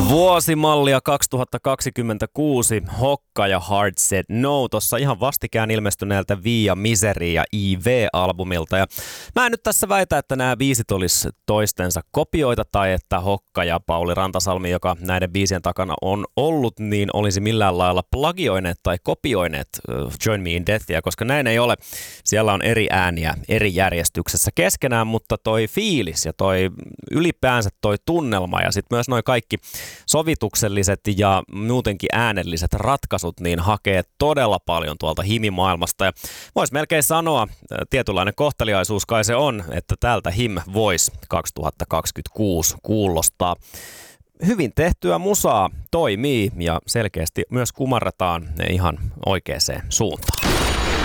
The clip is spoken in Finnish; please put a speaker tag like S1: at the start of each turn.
S1: Vuosimallia 2026, Hokka ja Hard Said No, tuossa ihan vastikään ilmestyneeltä Via Miseria IV-albumilta. Ja mä en nyt tässä väitä, että nämä biisit olisi toistensa kopioita tai että Hokka ja Pauli Rantasalmi, joka näiden biisien takana on ollut, niin olisi millään lailla plagioineet tai kopioineet Join Me in Deathia, koska näin ei ole. Siellä on eri ääniä eri järjestyksessä keskenään, mutta toi fiilis ja toi ylipäänsä toi tunnelma ja sitten myös noi kaikki sovitukselliset ja muutenkin äänelliset ratkaisut niin hakee todella paljon tuolta himimaailmasta. Ja voisi melkein sanoa, tietynlainen kohteliaisuus kai se on, että täältä Him Voice 2026 kuulostaa. Hyvin tehtyä musaa toimii ja selkeästi myös kumarretaan ihan oikeaan suuntaan.